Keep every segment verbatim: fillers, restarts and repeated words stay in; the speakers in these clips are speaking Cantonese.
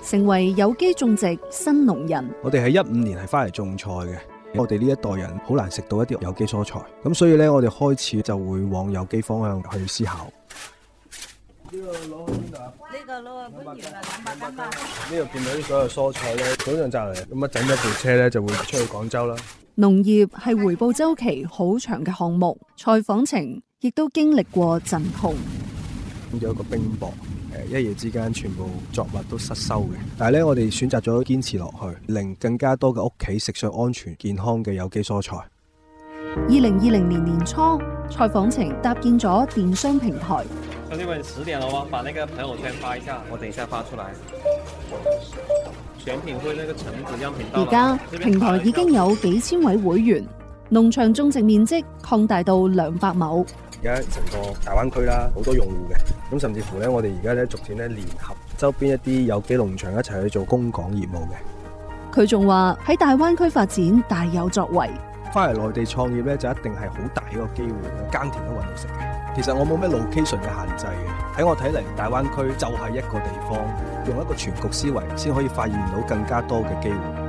成為有機種植新農人。 我哋喺一五年係翻嚟種菜嘅，我哋呢一代人好難食到一啲有機蔬菜，咁所以咧我哋開始就會往有機方向去思考。呢個攞去邊度啊？ 呢個攞去番禺啊，兩百斤吧。 呢度見到啲所有蔬菜咧，早上摘嚟，咁啊整咗部車咧就會出去廣州啦。 農業係回報週期好長嘅項目，採訪程亦都經歷過陣痛。 有一個冰雹，誒一夜之間全部作物都失收嘅。但係咧，我哋選擇咗堅持落去，令更加多嘅屋企食上安全健康嘅有機蔬菜。 二零二零年年初，採訪程搭建咗電商平台。 兄弟們，十點了嗎？把那個朋友圈發一下，我等一下發出來。選品會那個橙子樣品到。 而家平台已經有幾千位會員，農場種植面積擴大到兩百畝。 而家成個大灣區啦，好多用戶嘅，咁甚至乎咧，我哋而家咧逐漸咧聯合周邊一啲有機農場一齊去做供港業務嘅。 佢仲話喺大灣區發展大有作為。 翻嚟內地創業咧，就一定係好大一個機會，耕田都揾到食嘅。其實我冇咩 location 嘅限制嘅，喺我睇嚟，大灣區就係一個地方，用一個全局思維，先可以發現到更加多嘅機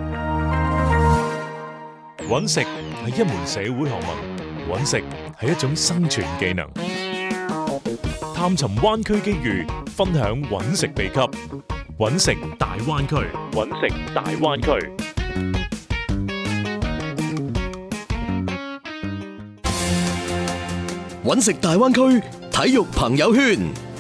會。 揾食係一門社會學問，揾食係一種生存技能。探尋灣區機遇，分享揾食秘笈。揾食大灣區，揾食大灣區。 揾食大灣區體育朋友圈，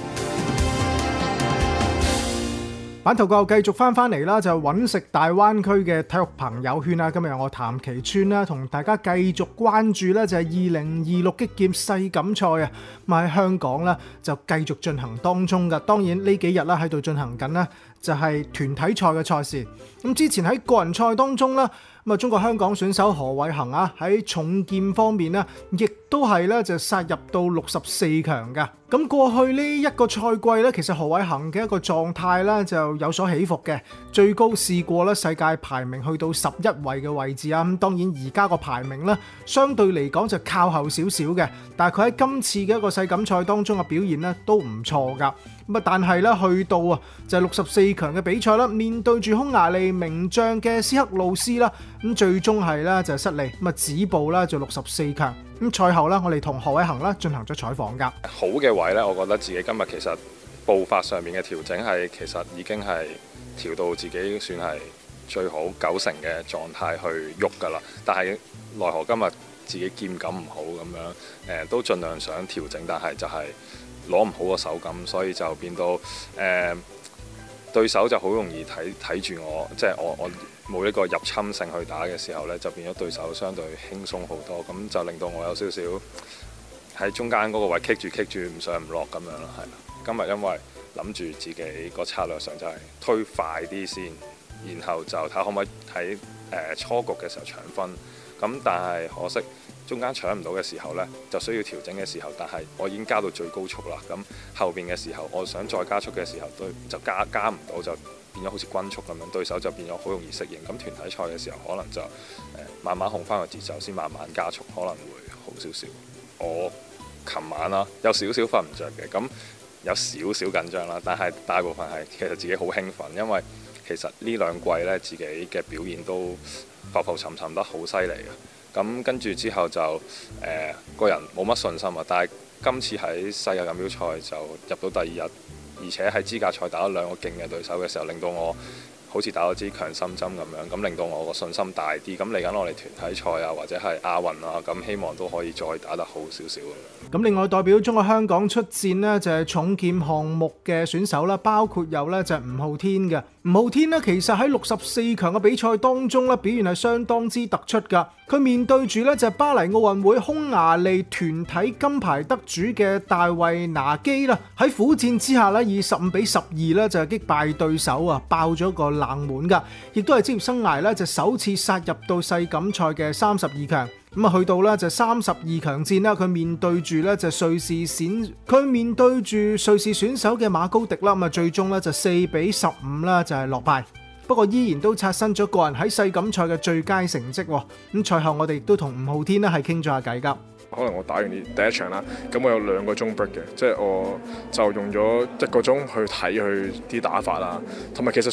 版頭個繼續翻翻嚟啦，就揾食大灣區嘅體育朋友圈啦。今日我譚其川啦，同大家繼續關注呢就係二零二六擊劍世錦賽啊，咁喺香港呢就繼續進行當中噶。當然呢幾日啦喺度進行緊呢就係團體賽嘅賽事。咁之前喺個人賽當中啦。咁啊，中國香港選手何偉恒啊，喺重劍方面呢，亦都係咧就殺入到六十四強㗎。咁過去呢一個賽季咧，其實何偉恒嘅一個狀態咧就有所起伏嘅，最高試過咧世界排名去到十一位嘅位置啊。咁當然而家個排名咧，相對嚟講就靠後少少嘅，但係佢喺今次嘅一個世錦賽當中嘅表現咧都唔錯㗎。咁啊，但係咧去到啊就係六十四強嘅比賽啦，面對住匈牙利名將嘅斯克魯斯啦，咁最終係咧就係失利，咁啊止步啦就六十四強。咁賽後咧，我哋同何偉恒啦進行咗採訪㗎。 好嘅位咧，我覺得自己今日其實步伐上面嘅調整係其實已經係調到自己算係最好九成嘅狀態去喐㗎啦。但係奈何今日自己劍感唔好咁樣，誒、呃、都盡量想調整，但係就係攞唔好個手感，所以就變到誒、呃、對手就好容易睇睇住我，即係我我冇一個入侵性去打嘅時候呢，就變咗對手相對輕鬆好多，咁就令到我有少少喺中間嗰個位棘住棘住唔上唔落咁樣咯，係啦。今日因為諗住自己個策略上就係推快啲先，然後就睇下可唔可以喺誒初局嘅時候搶分，咁但係可惜。中間搶唔到嘅時候呢，就需要調整嘅時候，但係我已經加到最高速啦。咁後邊嘅時候，我想再加速嘅時候，都就加加唔到，就變咗好似均速咁樣，對手就變咗好容易適應。咁團體賽嘅時候，可能就誒、呃、慢慢控翻個節奏，先慢慢加速，可能會好少少。我琴晚啦，有少少瞓唔着嘅，咁有少少緊張啦，但係大部分係其實自己好興奮，因為其實呢兩季呢，自己嘅表現都浮浮沉沉得好犀利嘅。咁跟住之後就誒、呃、個人冇乜信心啊，但係今次喺世界錦標賽就入到第二日，而且喺資格賽打咗兩個勁嘅對手嘅時候，令到我好似打咗支強心針咁樣，咁令到我個信心大啲。咁嚟緊我哋團體賽啊，或者係亞運啊，咁希望都可以再打得好少少。 咁另外代表中國香港出戰呢，就係重劍項目嘅選手啦，包括有呢就係吳昊天嘅。吳昊天呢，其實喺六十四強嘅比賽當中呢，表現係相當之突出㗎。佢面對住呢就係巴黎奧運會匈牙利團體金牌得主嘅大衛拿基啦，喺苦戰之下呢，以十五比十二呢就係擊敗對手啊，爆咗個冷門㗎，亦都係職業生涯呢就首次殺入到世錦賽嘅三十二強。咁啊，去到咧就三十二強戰啦，佢面對住咧就瑞士選，佢面對住瑞士選手嘅馬高迪啦，咁啊最終咧就四比十五啦，就係落敗。不過依然都刷新咗個人喺世錦賽嘅最佳成績。咁賽後我哋亦都同吳昊天咧係傾咗下偈㗎。 可能我打完呢第一場啦，咁我有兩個鐘 break 嘅，即係我就用咗一個鐘去睇佢啲打法啦，同埋其實